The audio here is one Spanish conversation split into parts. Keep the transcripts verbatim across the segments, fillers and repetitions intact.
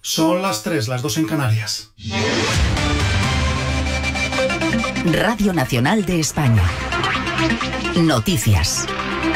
Son las tres, las dos en Canarias. Radio Nacional de España. Noticias.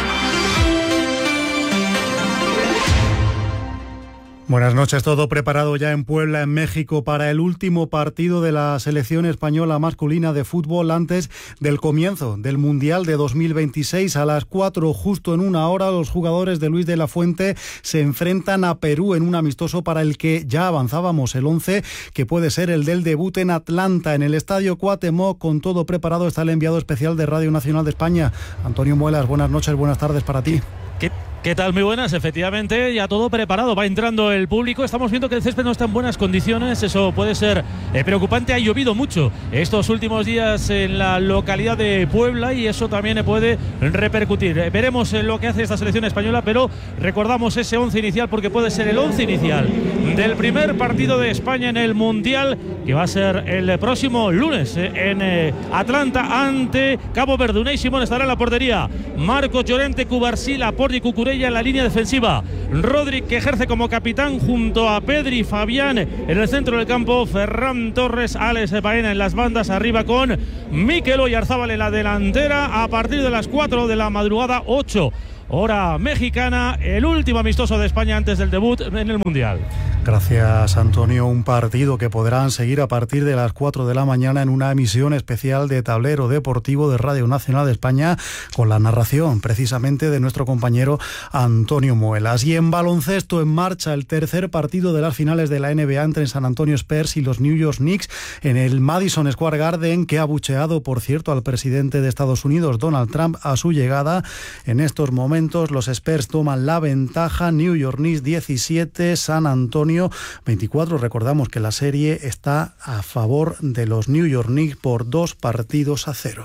Buenas noches, todo preparado ya en Puebla, en México, para el último partido de la selección española masculina de fútbol antes del comienzo del Mundial de dos mil veintiséis. A las cuatro, justo en una hora, los jugadores de Luis de la Fuente se enfrentan a Perú en un amistoso para el que ya avanzábamos el once, que puede ser el del debut en Atlanta, en el Estadio Cuauhtémoc. Con todo preparado está el enviado especial de Radio Nacional de España, Antonio Muelas. Buenas noches, buenas tardes para ti. ¿Qué? ¿Qué tal? Muy buenas, efectivamente, ya todo preparado, va entrando el público, estamos viendo que el césped no está en buenas condiciones, eso puede ser eh, preocupante, ha llovido mucho estos últimos días en la localidad de Puebla y eso también puede repercutir. Eh, veremos eh, lo que hace esta selección española, pero recordamos ese once inicial porque puede ser el once inicial del primer partido de España en el Mundial, que va a ser el próximo lunes eh, en eh, Atlanta ante Cabo Verde. Unai Simón estará en la portería, Marcos Llorente, Cubarsí, Laporte y Cucurella en la línea defensiva, Rodri, que ejerce como capitán junto a Pedri, Fabián en el centro del campo, Ferran Torres, Alex Baena en las bandas, arriba con Mikel Oyarzábal en la delantera. A partir de las cuatro de la madrugada, ocho hora mexicana, el último amistoso de España antes del debut en el Mundial. Gracias, Antonio. Un partido que podrán seguir a partir de las cuatro de la mañana en una emisión especial de Tablero Deportivo de Radio Nacional de España, con la narración precisamente de nuestro compañero Antonio Muelas. Y en baloncesto, en marcha el tercer partido de las finales de la N B A entre San Antonio Spurs y los New York Knicks en el Madison Square Garden, que ha abucheado, por cierto, al presidente de Estados Unidos, Donald Trump, a su llegada. En estos momentos los Spurs toman la ventaja, New York Knicks diecisiete, San Antonio veinticuatro. Recordamos que la serie está a favor de los New York Knicks por dos partidos a cero.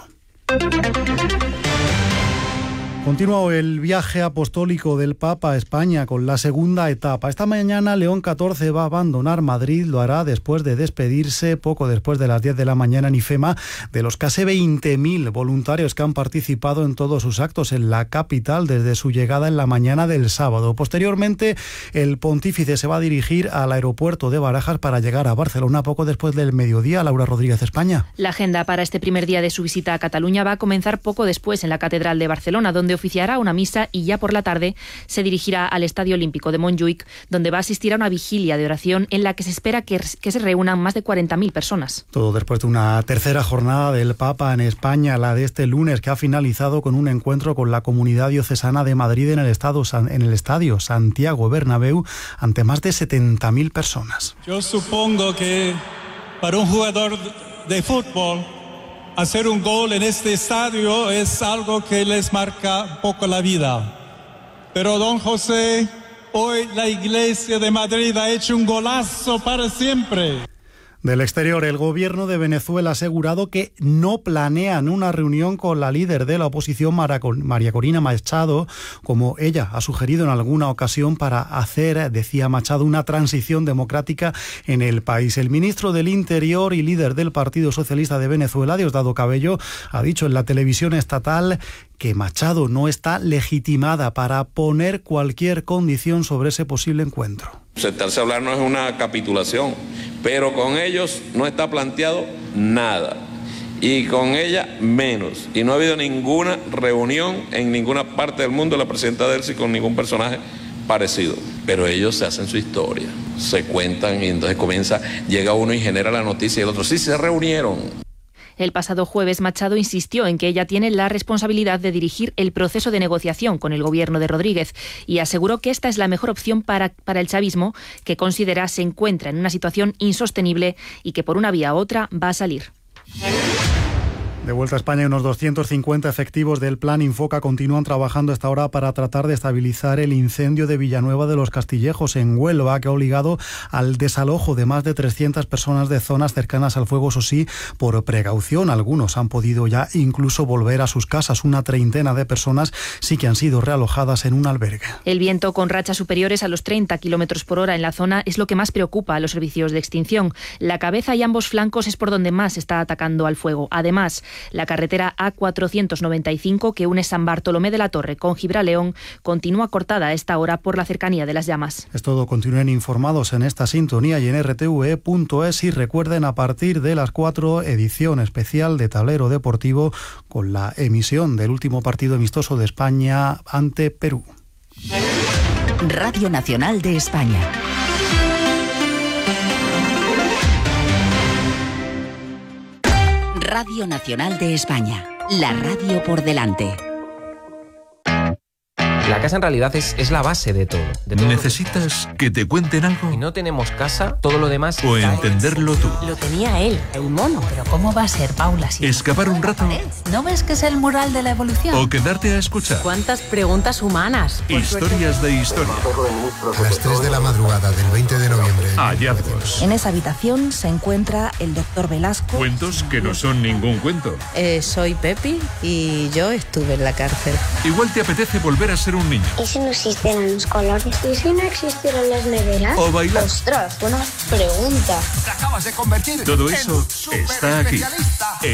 Continúa el viaje apostólico del Papa a España con la segunda etapa. Esta mañana León catorce va a abandonar Madrid, lo hará después de despedirse poco después de las diez de la mañana en IFEMA de los casi veinte mil voluntarios que han participado en todos sus actos en la capital desde su llegada en la mañana del sábado. Posteriormente, el pontífice se va a dirigir al aeropuerto de Barajas para llegar a Barcelona poco después del mediodía. Laura Rodríguez, España. La agenda para este primer día de su visita a Cataluña va a comenzar poco después en la Catedral de Barcelona, donde oficiará una misa y ya por la tarde se dirigirá al Estadio Olímpico de Montjuïc, donde va a asistir a una vigilia de oración en la que se espera que, que se reúnan más de cuarenta mil personas. Todo después de una tercera jornada del Papa en España, la de este lunes, que ha finalizado con un encuentro con la comunidad diocesana de Madrid en el, estado, en el estadio Santiago Bernabéu ante más de setenta mil personas. Yo supongo que para un jugador de fútbol hacer un gol en este estadio es algo que les marca un poco la vida. Pero don José, hoy la Iglesia de Madrid ha hecho un golazo para siempre. Del exterior, el gobierno de Venezuela ha asegurado que no planean una reunión con la líder de la oposición, María Corina Machado, como ella ha sugerido en alguna ocasión, para hacer, decía Machado, una transición democrática en el país. El ministro del Interior y líder del Partido Socialista de Venezuela, Diosdado Cabello, ha dicho en la televisión estatal que Machado no está legitimada para poner cualquier condición sobre ese posible encuentro. Sentarse a hablar no es una capitulación, pero con ellos no está planteado nada y con ella menos. Y no ha habido ninguna reunión en ninguna parte del mundo de la presidenta Delcy con ningún personaje parecido. Pero ellos se hacen su historia, se cuentan y entonces comienza, llega uno y genera la noticia y el otro, sí, se reunieron. El pasado jueves, Machado insistió en que ella tiene la responsabilidad de dirigir el proceso de negociación con el gobierno de Rodríguez y aseguró que esta es la mejor opción para, para el chavismo, que considera se encuentra en una situación insostenible y que por una vía u otra va a salir. De vuelta a España, unos doscientos cincuenta efectivos del Plan Infoca continúan trabajando hasta ahora para tratar de estabilizar el incendio de Villanueva de los Castillejos, en Huelva, que ha obligado al desalojo de más de trescientas personas de zonas cercanas al fuego, eso sí, por precaución. Algunos han podido ya incluso volver a sus casas. Una treintena de personas sí que han sido realojadas en un albergue. El viento con rachas superiores a los treinta kilómetros por hora en la zona es lo que más preocupa a los servicios de extinción. La cabeza y ambos flancos es por donde más está atacando al fuego. Además, La carretera A cuatrocientos noventa y cinco, que une San Bartolomé de la Torre con Gibraleón, continúa cortada a esta hora por la cercanía de las llamas. Es todo, continúen informados en esta sintonía y en r t v e punto es, y recuerden, a partir de las cuatro, edición especial de Tablero Deportivo con la emisión del último partido amistoso de España ante Perú. Radio Nacional de España. Radio Nacional de España, la radio por delante. La casa en realidad es, es la base de todo. De todo. ¿Necesitas que te cuenten algo? Si no tenemos casa, todo lo demás... O entenderlo tú. Lo tenía él, el mono. Pero ¿cómo va a ser, Paula? Si ¿Escapar un rato? ¿No ves que es el mural de la evolución? ¿O quedarte a escuchar? ¿Cuántas preguntas humanas? Historias de historia. A las tres de la madrugada del veinte de noviembre. Hallazgos. En esa habitación se encuentra el doctor Velasco. Cuentos que no son ningún cuento. Eh, soy Pepi y yo estuve en la cárcel. Igual te apetece volver a ser un niño. ¿Y si no existieran los colores? ¿Y si no existieran las neveras? O bailar. Ostras, buena pregunta. Te acabas de convertir. Todo eso está aquí, en